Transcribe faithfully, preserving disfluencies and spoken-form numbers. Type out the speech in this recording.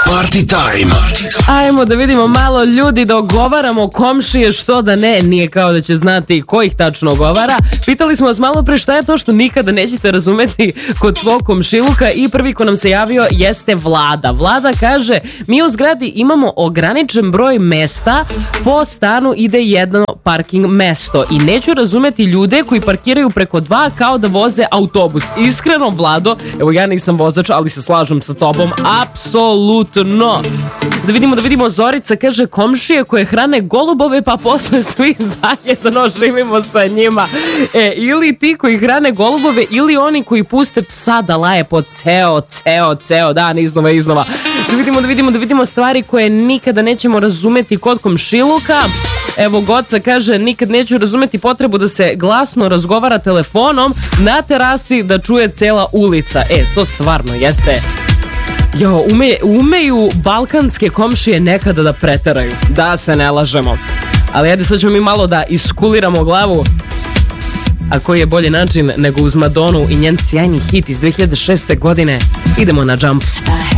Party time. Ajmo da vidimo malo ljudi da ogovaramo komšije, što da ne, nije kao da će znati ko ih tačno ogovara. Pitali smo vas malo pre šta je to što nikada nećete razumeti kod svog komšiluka i prvi ko nam se javio jeste Vlada. Vlada kaže, mi u zgradi imamo ograničen broj mesta, po stanu ide jedno parking mesto i neću razumeti ljude koji parkiraju preko dva kao da voze autobus. Iskreno, Vlado, evo ja nisam vozač, ali se slažem sa tobom, apsolutno. Da vidimo, da vidimo, Zorica kaže, komšije koje hrane golubove pa posle svi zajedno živimo sa njima. E, ili ti koji hrane golubove ili oni koji puste psa da laje po ceo, ceo, ceo dan iznova, iznova. Da vidimo, da vidimo, da vidimo stvari koje nikada nećemo razumeti kod komšiluka. Evo, Goca kaže, nikad neću razumeti potrebu da se glasno razgovara telefonom na terasi da čuje cela ulica. E, to stvarno jeste... Jo, ume, umeju balkanske komšije nekada da preteraju, da se ne lažemo. Ali ajde, sad ćemo mi malo da iskuliramo glavu. A koji je bolji način nego uz Madonu i njen sjajni hit iz dve hiljade šeste godine. Idemo na Jump.